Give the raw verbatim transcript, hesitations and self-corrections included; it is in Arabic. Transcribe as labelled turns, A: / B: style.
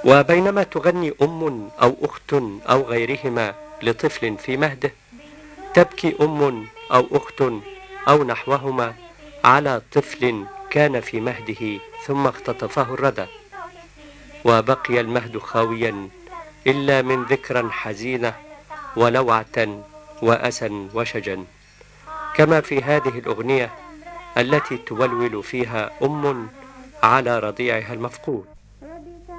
A: وبينما تغني أم أو أخت أو غيرهما لطفل في مهده، تبكي أم أو أخت أو نحوهما على طفل كان في مهده ثم اختطفه الردى، وبقي المهد خاويا إلا من ذكرى حزينة ولوعة وأسى وشجا، كما في هذه الأغنية التي تولول فيها أم على رضيعها المفقود.